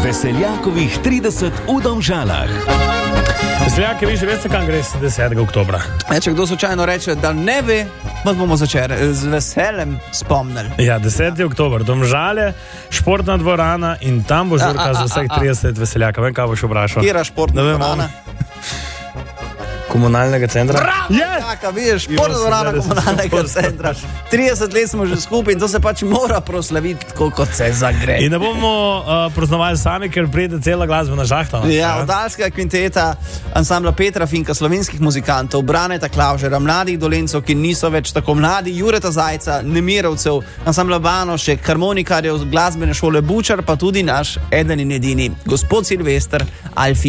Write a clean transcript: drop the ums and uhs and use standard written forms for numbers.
Veseljakovih 30 v Domžalah. Veseljaki, vi že veste, kam gre 10. oktobra. Če kdo slučajno reče, da ne ve, vas bomo začeli z veseljem spomnili. Ja, 10. oktober, Domžale, športna dvorana in tam bo žurka za vseh 30 veseljaka. Vem, kaj boš vprašal. Kjera športna dvorana? Komunalnega centra. Bravo! Taka, vidiš, športna dvorana komunalnega centra. 30 let smo že skupaj in to se pač mora proslaviti, tako kot se zagre. In ne bomo praznovali sami, ker pride cela glasbena žahta. Ja, Oddalskega kvinteta, ansambla Petra Finka, slovenskih muzikantov, Braneta Klavžera, mladih Dolencev, ki niso več tako mladi, Jureta Zajca, Nemirovcev, ansambla Banošek, harmonikarjev, glasbene šole Bučar, pa tudi naš eden in edini gospod Silvester Alfi.